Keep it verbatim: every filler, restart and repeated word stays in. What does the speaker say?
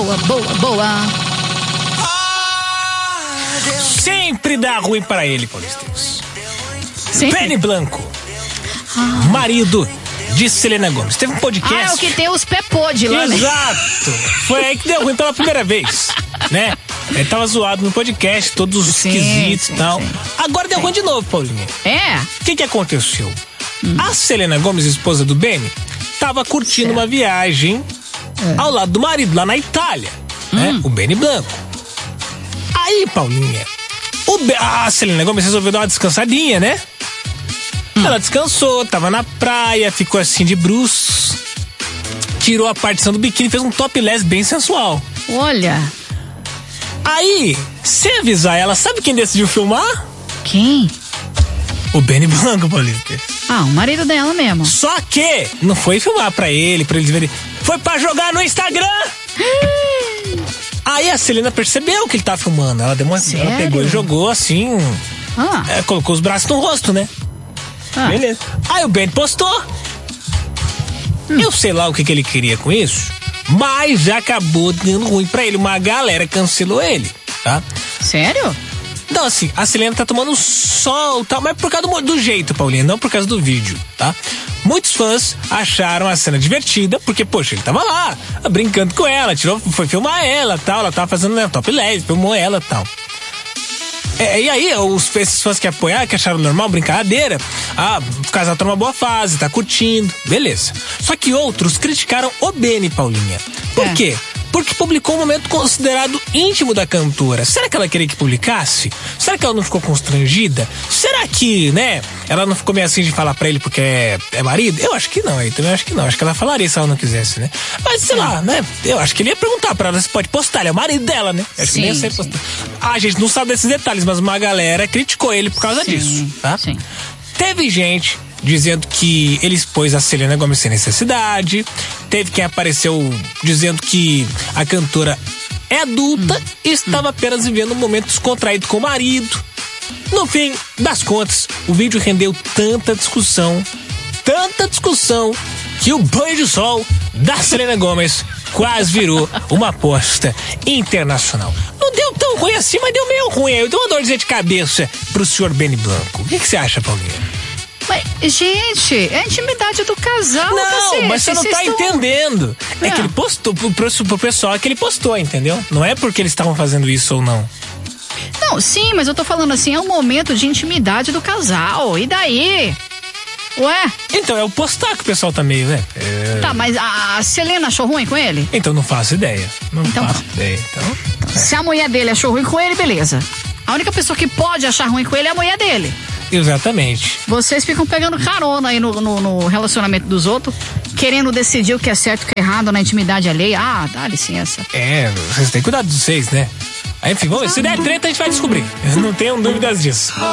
boa, boa, boa. Sempre dá ruim pra ele, Paulistas. Sempre. Benny Blanco, ah. marido de Selena Gomez. Teve um podcast. Ah, é o que tem os pé podre lá, né? Exato. Foi aí que deu ruim pela primeira vez, né? Ele tava zoado no podcast, todos os esquisitos e tal. Sim. Agora deu sim. ruim de novo, Paulinha. É? O que que aconteceu? Hum. A Selena Gomez, esposa do Benny, tava curtindo certo. uma viagem é. ao lado do marido, lá na Itália, hum. né? O Benny Blanco. Aí, Paulinha, o Be- a Selena Gomez resolveu dar uma descansadinha, né? Hum. Ela descansou, tava na praia, ficou assim de bruços, tirou a partição do biquíni e fez um topless bem sensual. Olha. Aí, sem avisar ela, sabe quem decidiu filmar? Quem? O Benny Blanco, Paulista. Ah, o marido dela mesmo. Só que não foi filmar pra ele, pra eles verem. Foi pra jogar no Instagram. Aí a Selena percebeu que ele tava filmando. Ela, deu uma, ela pegou e jogou assim. Ah. É, colocou os braços no rosto, né? Ah. Beleza. Aí o Ben postou. Hum. Eu sei lá o que, que ele queria com isso, mas já acabou dando ruim pra ele. Uma galera cancelou ele, tá? Sério? Então, assim, a Selena tá tomando sol, tá? Mas por causa do, do jeito, Paulinha, não por causa do vídeo, tá? Muitos fãs acharam a cena divertida, porque, poxa, ele tava lá, brincando com ela, tirou, foi filmar ela, tal, ela tava fazendo, né, top leve, filmou ela, tal. É, e aí, os esses fãs que apoiaram, que acharam normal, brincadeira, ah, o casal tá numa boa fase, tá curtindo, beleza. Só que outros criticaram o Benny, Paulinha. Por é. quê? Porque publicou um momento considerado íntimo da cantora. Será que ela queria que publicasse? Será que ela não ficou constrangida? Será que, né, ela não ficou meio assim de falar pra ele porque é, é marido? Eu acho que não, eu também acho que não. Acho que ela falaria se ela não quisesse, né? Mas, sei lá, né, eu acho que ele ia perguntar pra ela se pode postar. Ele é o marido dela, né? Acho sim, que ele ia ser postar. Ah, a gente não sabe desses detalhes, mas uma galera criticou ele por causa sim, disso, tá? Sim. Teve gente dizendo que ele expôs a Selena Gomez sem necessidade. Teve quem apareceu dizendo que a cantora é adulta hum. e estava hum. apenas vivendo um momento descontraído com o marido. No fim das contas, o vídeo rendeu tanta discussão, tanta discussão, que o banho de sol da Selena Gomez quase virou uma aposta internacional. Não deu tão ruim assim, mas deu meio ruim. Eu dei uma dorzinha de cabeça pro senhor Benny Blanco. O que, que você acha, Paulinha? Mas, gente, é a intimidade do casal. Não, cacete, mas você não tá estão... entendendo. É. é que ele postou, pro, pro, pro pessoal é que ele postou, entendeu? Não é porque eles estavam fazendo isso ou não. Não, sim, mas eu tô falando assim, é um momento de intimidade do casal. E daí? Ué? Então, é o postar que o pessoal tá meio, né? É... Tá, mas a Selena achou ruim com ele? Então, não faço ideia. Não então, faço ideia. Então, então, se a mulher dele achou ruim com ele, beleza. A única pessoa que pode achar ruim com ele é a mulher dele. Exatamente. Vocês ficam pegando carona aí no, no, no relacionamento dos outros, querendo decidir o que é certo e o que é errado na intimidade alheia. Ah, dá licença. É, vocês têm que cuidar de vocês, né? Aí, enfim, vamos ver. Se der treta, a gente vai descobrir. Não tenham dúvidas disso.